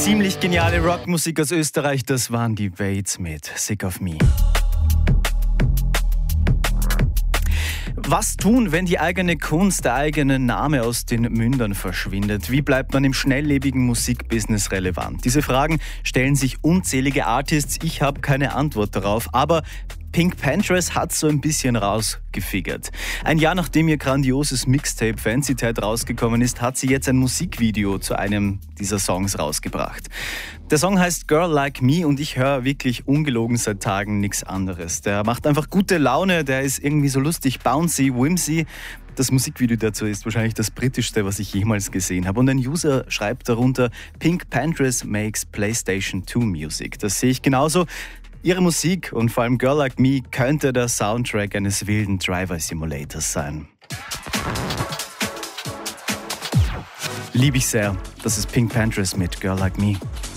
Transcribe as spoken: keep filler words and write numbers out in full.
Ziemlich geniale Rockmusik aus Österreich, das waren die Waits mit Sick of Me. Was tun, wenn die eigene Kunst, der eigene Name aus den Mündern verschwindet? Wie bleibt man im schnelllebigen Musikbusiness relevant? Diese Fragen stellen sich unzählige Artists. Ich habe keine Antwort darauf, aber PinkPantheress hat so ein bisschen rausgefigert. Ein Jahr nachdem ihr grandioses Mixtape Fancy Tat rausgekommen ist, hat sie jetzt ein Musikvideo zu einem dieser Songs rausgebracht. Der Song heißt Girl Like Me und ich höre wirklich ungelogen seit Tagen nichts anderes. Der macht einfach gute Laune, der ist irgendwie so lustig, bouncy, whimsy. Das Musikvideo dazu ist wahrscheinlich das britischste, was ich jemals gesehen habe. Und ein User schreibt darunter, PinkPantheress makes PlayStation zwei Music. Das sehe ich genauso. Ihre Musik und vor allem Girl Like Me könnte der Soundtrack eines wilden Driver-Simulators sein. Liebe ich sehr. Das ist PinkPantheress mit Girl Like Me.